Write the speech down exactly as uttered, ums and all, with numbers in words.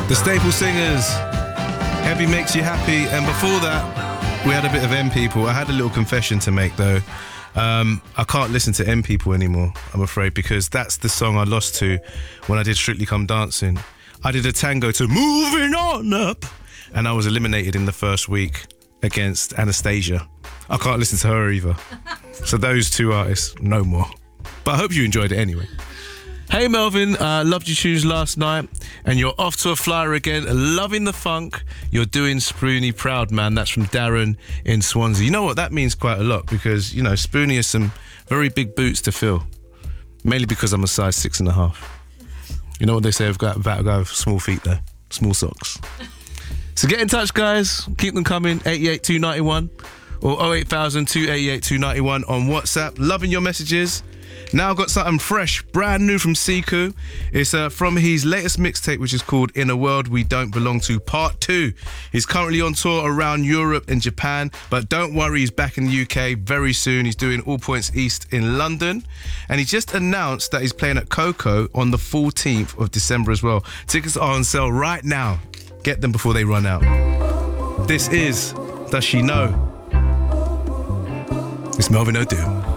The Staple Singers, Heavy Makes You Happy. And before that, we had a bit of M People. I had a little confession to make though. Um, I can't listen to M People anymore, I'm afraid, because that's the song I lost to when I did Strictly Come Dancing. I did a tango to Moving On Up, and I was eliminated in the first week against Anastasia. I can't listen to her either. So those two artists, no more. But I hope you enjoyed it anyway. Hey Melvin, uh, loved your tunes last night, and you're off to a flyer again. Loving the funk. You're doing Spoonie proud, man. That's from Darren in Swansea. You know what? That means quite a lot because, you know, Spoonie has some very big boots to fill. Mainly because I'm a size six and a half. You know what they say about a guy with small feet though? Small socks. So get in touch, guys. Keep them coming. eight eight eight two nine one or oh eight thousand two eight eight two nine one on WhatsApp. Loving your messages. Now I've got something fresh, brand new from Siku. It's uh, from his latest mixtape, which is called In a World We Don't Belong To, Part two. He's currently on tour around Europe and Japan, but don't worry, he's back in the U K very soon. He's doing All Points East in London. And he just announced that he's playing at Coco on the fourteenth of December as well. Tickets are on sale right now. Get them before they run out. This is Does She Know? It's Melvin O'Doom.